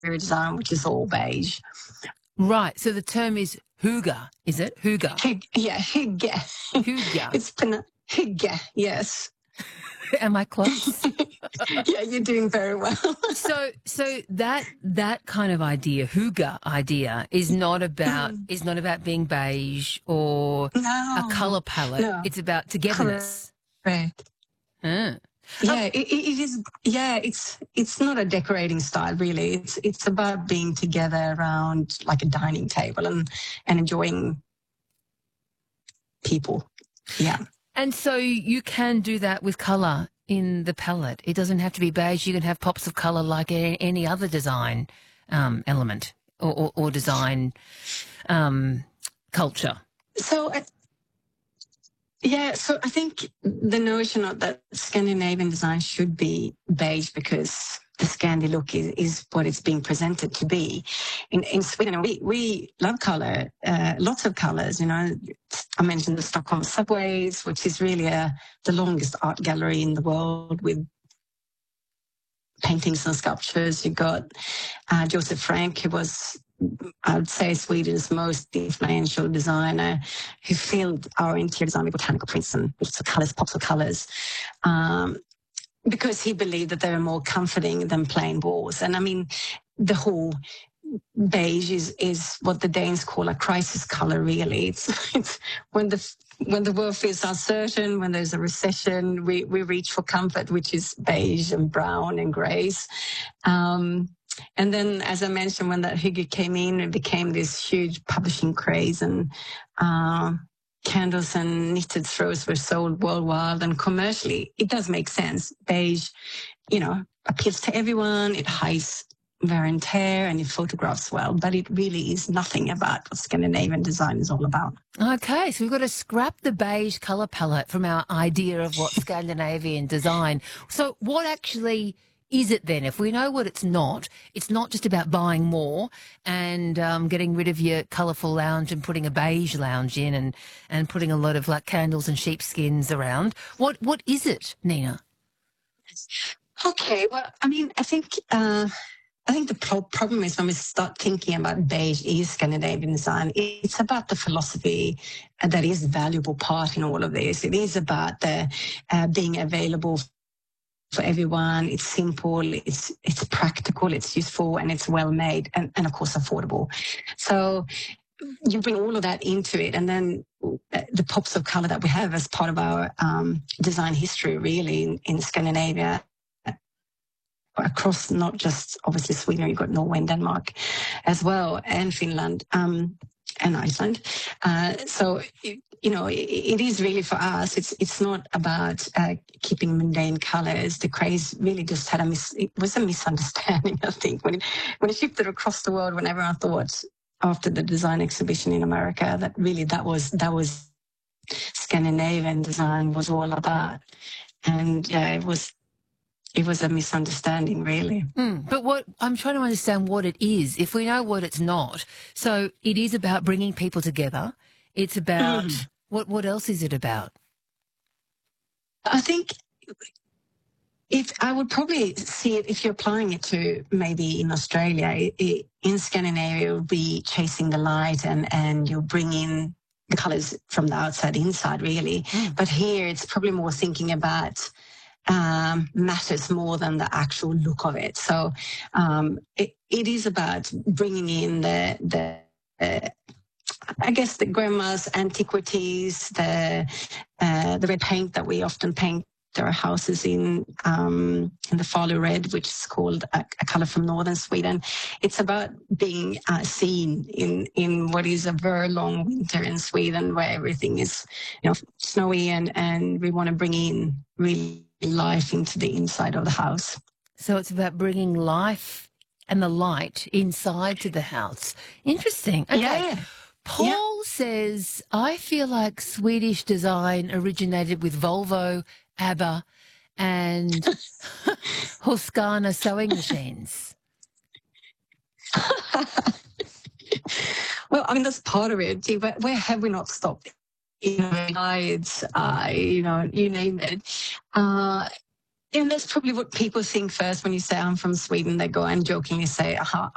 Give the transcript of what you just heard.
design, which is all beige. Right. So the term is hygge, is it? Hygge. Hygge. Hygge. It's hygge, yes. Am I close? Yeah, you're doing very well. So that kind of idea, hygge idea, is not about being beige or a color palette. No. It's about togetherness. Correct. Ah. Yeah, it is. Yeah, it's not a decorating style really. It's about being together around like a dining table and enjoying people. Yeah. And so you can do that with color in the palette. It doesn't have to be beige. You can have pops of color like any other design element or design culture. So so I think the notion of that Scandinavian design should be beige because the Scandi look is what it's being presented to be. In Sweden, we love color, lots of colors. You know, I mentioned the Stockholm subways, which is really the longest art gallery in the world with paintings and sculptures. You got Joseph Frank, who was, I would say, Sweden's most influential designer, who filled our interior design with botanical prints and bits of colours, pops of colours, because he believed that they were more comforting than plain walls. And I mean, the whole beige is what the Danes call a crisis colour, really. It's when the world feels uncertain, when there's a recession, we reach for comfort, which is beige and brown and greys. And then, as I mentioned, when that hygge came in, it became this huge publishing craze, and candles and knitted throws were sold worldwide. And commercially, it does make sense. Beige, appeals to everyone. It hides wear and tear, and it photographs well, but it really is nothing about what Scandinavian design is all about. Okay, so we've got to scrap the beige colour palette from our idea of what Scandinavian design. So what actually is it then? If we know what it's not just about buying more and getting rid of your colourful lounge and putting a beige lounge in and putting a lot of like candles and sheepskins around. What is it, Nina? Okay, well, I mean, I think the problem is when we start thinking about beige is Scandinavian design, it's about the philosophy that is a valuable part in all of this. It is about the being available for everyone. It's simple, it's practical, it's useful, and it's well made, and of course affordable. So you bring all of that into it, and then the pops of color that we have as part of our design history, really, in Scandinavia, across not just obviously Sweden, you've got Norway and Denmark as well, and Finland and Iceland. So it is really, for us, it's not about keeping mundane colors. The craze really just had it was a misunderstanding, I think, when it shifted across the world, when everyone thought after the design exhibition in America that really that was Scandinavian design was all about. And yeah, it was a misunderstanding, really. But what I'm trying to understand what it is, if we know what it's not. So it is about bringing people together. It's about what else is it about? I think I would probably see it if you're applying it to maybe in Australia. In Scandinavia, it would be chasing the light and you'll bring in the colours from the outside inside, really. But here, it's probably more thinking about matters more than the actual look of it. So it is about bringing in the I guess the grandma's antiquities, the red paint that we often paint our houses in the Falu red, which is called a color from northern Sweden. It's about being seen in what is a very long winter in Sweden, where everything is snowy, and we want to bring in really life into the inside of the house. So it's about bringing life and the light inside to the house. Interesting. Okay. Yeah. Paul says, I feel like Swedish design originated with Volvo, ABBA, and Husqvarna sewing machines. Well, I mean, that's part of it. Gee, where have we not stopped? Guides, you name it. And that's probably what people think first when you say I'm from Sweden. They go and jokingly say,